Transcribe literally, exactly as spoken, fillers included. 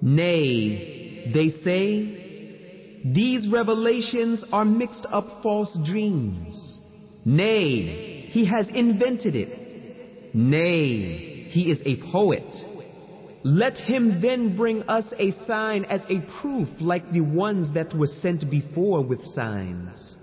Nay, they say, these revelations are mixed up false dreams. Nay, he has invented it. Nay, he is a poet. Let him then bring us a sign as a proof like the ones that were sent before with signs.